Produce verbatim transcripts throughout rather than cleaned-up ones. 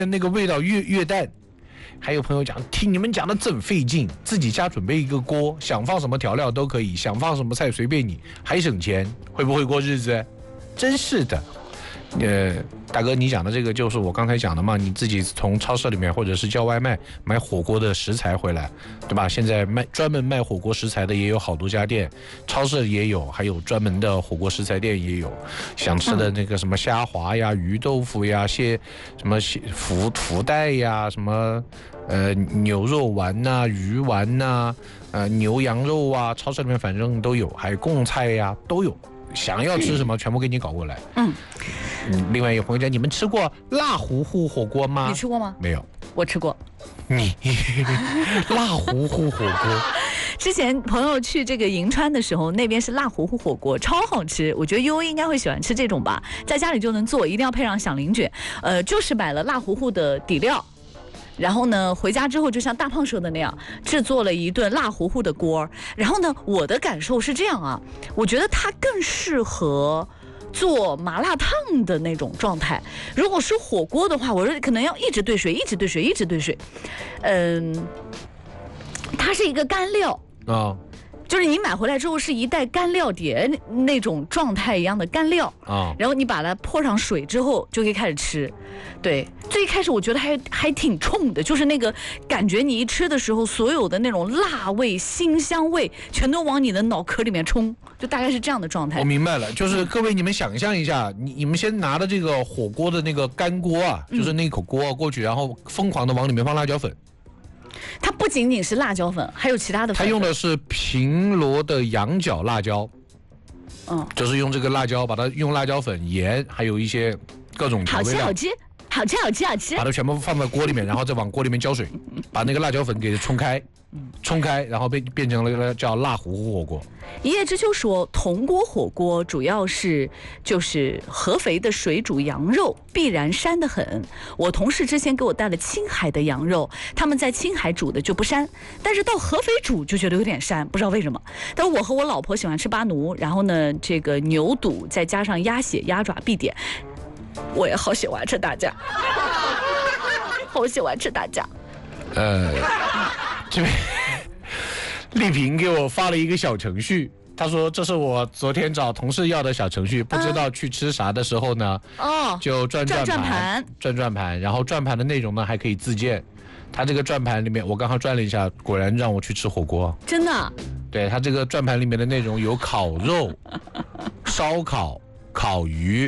那个味道越越淡。还有朋友讲，听你们讲的真费劲，自己家准备一个锅，想放什么调料都可以，想放什么菜随便你，还省钱，会不会过日子？真是的。呃，大哥，你讲的这个就是我刚才讲的嘛，你自己从超市里面或者是叫外卖买火锅的食材回来，对吧？现在卖专门卖火锅食材的也有好多家店，超市也有，还有专门的火锅食材店也有。想吃的那个什么虾滑呀、鱼豆腐呀、蟹什么福福袋呀、什么呃牛肉丸呐、鱼丸呐、呃牛羊肉啊，超市里面反正都有，还有贡菜呀都有。想要吃什么，全部给你搞过来。嗯，嗯另外有朋友讲，你们吃过辣糊糊火锅吗？ 你吃过吗？ 没有， 我吃过。 你辣糊糊火锅。 之前朋友去这个银川的时候，那边是辣糊糊火锅，超好吃。我觉得悠悠应该会喜欢吃这种吧，在家里就能做，一定要配上响铃卷。呃，就是买了辣糊糊的底料。然后呢，回家之后就像大胖说的那样，制作了一顿辣糊糊的锅。然后呢，我的感受是这样啊，我觉得它更适合做麻辣烫的那种状态。如果是火锅的话，我说可能要一直兑水，一直兑水，一直兑水。嗯，它是一个干料啊。哦，就是你买回来之后是一袋干料碟那种状态一样的干料啊，然后你把它泼上水之后就可以开始吃。对，最开始我觉得还还挺冲的，就是那个感觉你一吃的时候，所有的那种辣味、辛香味全都往你的脑壳里面冲，就大概是这样的状态。 我明白了，就是各位你们想象一下，你你们先拿的这个火锅的那个干锅啊，就是那口锅过去，然后疯狂的往里面放辣椒粉。 它不仅仅是辣椒粉，还有其他的粉。 它用的是平罗的羊角辣椒，嗯，就是用这个辣椒，把它用辣椒粉、盐，还有一些各种调味料， 好吃好吃，好吃好吃好吃， 把它全部放在锅里面，然后再往锅里面浇水，把那个辣椒粉给冲开，冲开，然后变变成了一个叫辣糊糊火锅。 一叶知秋说，铜锅火锅主要是就是合肥的水煮羊肉必然膻得很。我同事之前给我带了青海的羊肉，他们在青海煮的就不膻，但是到合肥煮就觉得有点膻，不知道为什么。但我和我老婆喜欢吃巴奴，然后呢，这个牛肚再加上鸭血、鸭爪必点。我也好喜欢吃大家，好喜欢吃大家。 呃，这边丽萍给我发了一个小程序，她说这是我昨天找同事要的小程序，不知道去吃啥的时候呢，哦，就转转盘，转转盘，然后转盘的内容呢还可以自建。它这个转盘里面，我刚刚转了一下，果然让我去吃火锅， 真的。 对，它这个转盘里面的内容有烤肉、烧烤、烤鱼、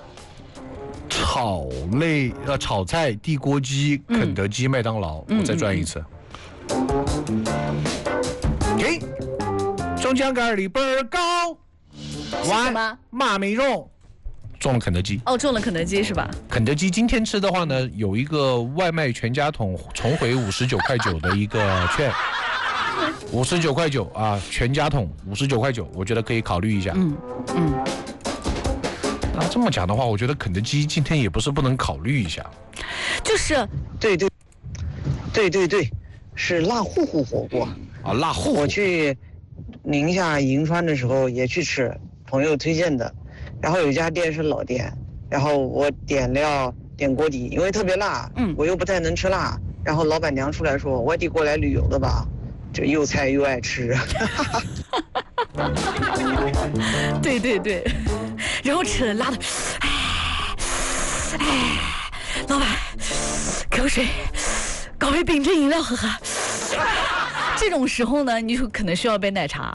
炒类呃炒菜、地锅鸡、肯德基、麦当劳。嗯、我再转一次。给、嗯，中奖概率倍儿高。 完， 马梅肉中了肯德基。 哦，中了肯德基是吧？ 肯德基今天吃的话呢，有一个外卖全家桶重回五十九块九的一个券。五十九块九啊，全家桶五十九块九，我觉得可以考虑一下。嗯嗯。那这么讲的话，我觉得肯德基今天也不是不能考虑一下。 就是对对对对对，是辣糊糊火锅啊，辣糊糊。 我去宁夏银川的时候也去吃，朋友推荐的，然后有一家店是老店，然后我点料点锅底，因为特别辣，嗯，我又不太能吃辣，然后老板娘出来说，外地过来旅游的吧。就又菜又爱吃， 对对对，然后吃了辣的，哎哎，老板，给我水，搞杯冰镇饮料喝喝。这种时候呢，你就可能需要杯奶茶，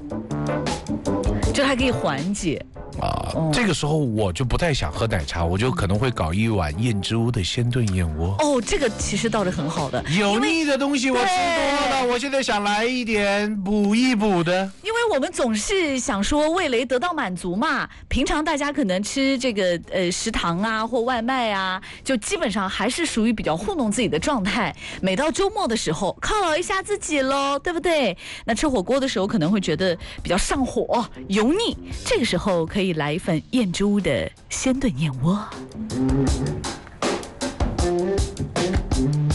这还可以缓解。 啊、哦，这个时候我就不太想喝奶茶，我就可能会搞一碗燕之屋的鲜炖燕窝。 哦，这个其实倒是很好的， 油腻的东西我吃多了，我现在想来一点补一补的。 因为我们总是想说味蕾得到满足嘛，平常大家可能吃这个呃食堂啊或外卖啊，就基本上还是属于比较糊弄自己的状态。每到周末的时候，犒劳一下自己喽，对不对？那吃火锅的时候可能会觉得比较上火、油腻，这个时候可以来一份燕之屋的鲜炖燕窝。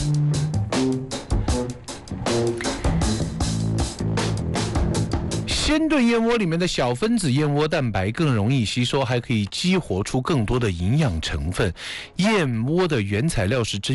鲜鲜炖燕窝里面的小分子燕窝蛋白更容易吸收，还可以激活出更多的营养成分。燕窝的原材料是真